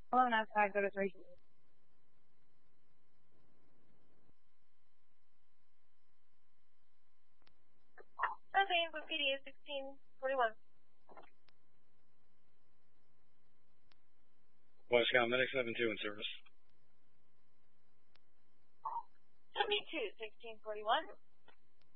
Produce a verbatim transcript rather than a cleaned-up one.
Hello, outside, go to three. Okay, input P D is sixteen forty-one. Boy Scout Medic seven two in service. seventy-two, sixteen forty-one.